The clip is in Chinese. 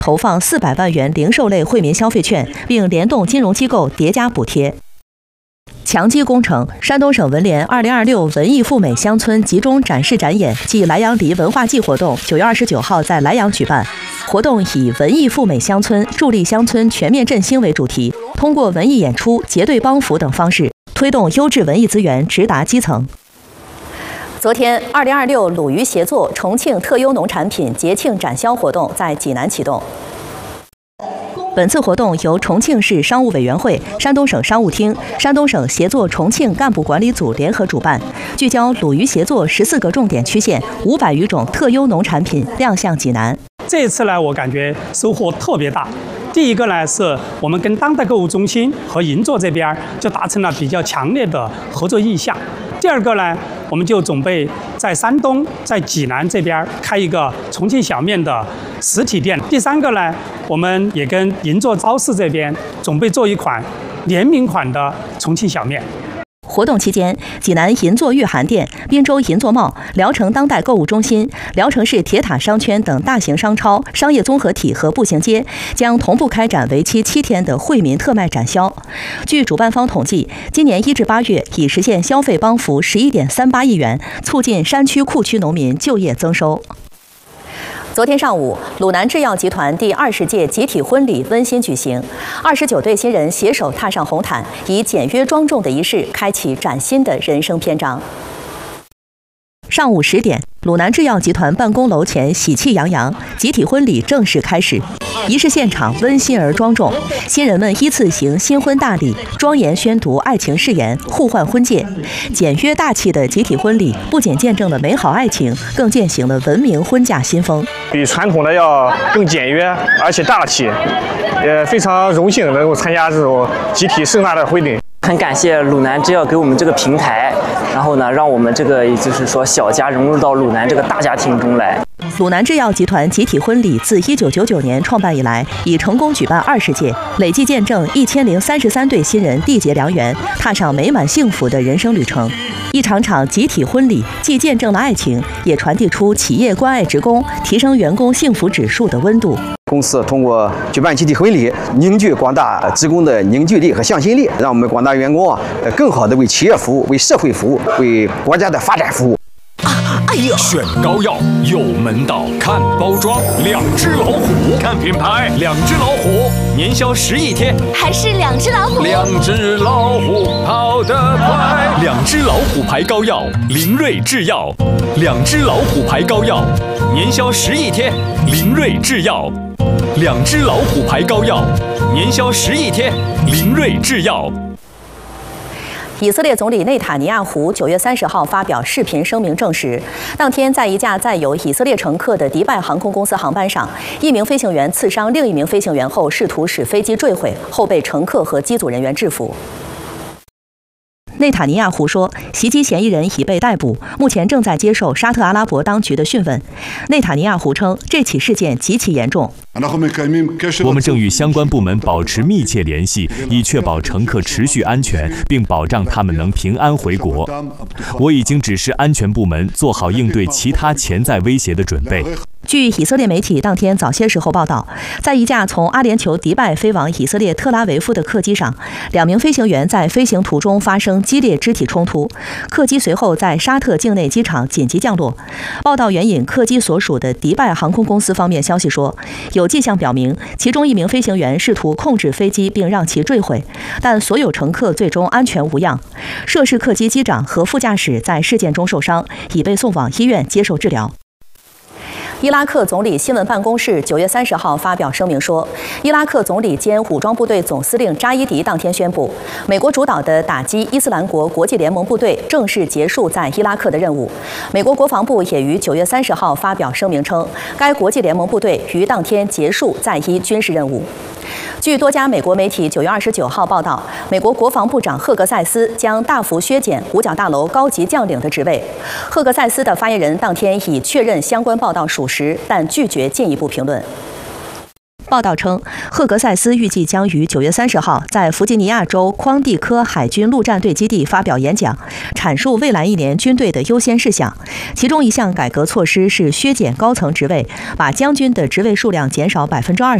投放400万元零售类惠民消费券，并联动金融机构叠加补贴。强基工程，山东省文联2026文艺赴美乡村集中展示展演暨莱阳梨文化季活动9月29号在莱阳举办。活动以文艺赴美乡村，助力乡村全面振兴为主题，通过文艺演出、结对帮扶等方式，推动优质文艺资源直达基层。昨天，2026鲁渝协作重庆特优农产品节庆展销活动在济南启动。本次活动由重庆市商务委员会、山东省商务厅、山东省协作重庆干部管理组联合主办，聚焦鲁渝协作14个重点区县500余种特优农产品亮相济南。 这一次呢，我感觉收获特别大。第一个呢，是我们跟当代购物中心和银座这边就达成了比较强烈的合作意向。第二个呢，我们就准备在山东、在济南这边开一个重庆小面的实体店。第三个呢，我们也跟银座超市这边准备做一款联名款的重庆小面。 活动期间，济南银座御寒店、滨州银座贸、聊城当代购物中心、聊城市铁塔商圈等大型商超、商业综合体和步行街将同步开展为期7天的惠民特卖展销。据主办方统计，今年1至8月已实现消费帮扶11.38亿元，促进山区库区农民就业增收。昨天上午，鲁南制药集团第20届集体婚礼温馨举行，29对新人携手踏上红毯，以简约庄重的仪式开启崭新的人生篇章。上午10点，鲁南制药集团办公楼前喜气洋洋，集体婚礼正式开始。仪式现场温馨而庄重，新人们依次行新婚大礼，庄严宣读爱情誓言，互换婚戒。简约大气的集体婚礼不仅见证了美好爱情，更践行了文明婚嫁新风。 比传统的要更简约，而且大气。也非常荣幸能够参加这种集体盛大的婚礼。 很感谢鲁南制药给我们这个平台，然后呢，让我们这个也就是说小家融入到鲁南这个大家庭中来。 鲁南制药集团集体婚礼自1999年创办以来，已成功举办20届，累计见证1033对新人缔结良缘，踏上美满幸福的人生旅程。一场场集体婚礼，既见证了爱情，也传递出企业关爱职工、提升员工幸福指数的温度。 公司通过举办集体婚礼，凝聚广大职工的凝聚力和向心力，让我们广大员工更好地为企业服务、为社会服务、为国家的发展服务。 哎呦！选膏药有门道，看包装，2只老虎；看品牌，2只老虎。年销10亿天， 还是2只老虎。 2只老虎跑得快，2只老虎牌膏药，凌瑞制药。2只老虎牌膏药，年销10亿天，凌瑞制药。2只老虎牌膏药，年销10亿天，凌瑞制药。 以色列总理内塔尼亚胡9月30号发表视频声明证实，当天在一架载有以色列乘客的迪拜航空公司航班上，一名飞行员刺伤另一名飞行员后，试图使飞机坠毁，后被乘客和机组人员制服。内塔尼亚胡说，袭击嫌疑人已被逮捕，目前正在接受沙特阿拉伯当局的讯问。内塔尼亚胡称，这起事件极其严重。 我们正与相关部门保持密切联系，以确保乘客持续安全，并保障他们能平安回国。我已经指示安全部门做好应对其他潜在威胁的准备。 据以色列媒体当天早些时候报道，在一架从阿联酋迪拜飞往以色列特拉维夫的客机上，2名飞行员在飞行途中发生激烈肢体冲突，客机随后在沙特境内机场紧急降落。报道援引客机所属的迪拜航空公司方面消息说，有迹象表明其中一名飞行员试图控制飞机并让其坠毁，但所有乘客最终安全无恙。涉事客机机长和副驾驶在事件中受伤，已被送往医院接受治疗。伊拉克总理新闻办公室9月30号发表声明说，伊拉克总理兼武装部队总司令扎伊迪当天宣布，美国主导的打击伊斯兰国国际联盟部队正式结束在伊拉克的任务。美国国防部也于9月30号发表声明称，该国际联盟部队于当天结束在伊军事任务。据多家美国媒体9月29号报道，美国国防部长赫格塞斯将大幅削减五角大楼高级将领的职位。赫格塞斯的发言人当天已确认相关报道属实，但拒绝进一步评论。 报道称，赫格塞斯预计将于9月30号在弗吉尼亚州匡蒂科海军陆战队基地发表演讲，阐述未来1年军队的优先事项。其中一项改革措施是削减高层职位，把将军的职位数量减少20%。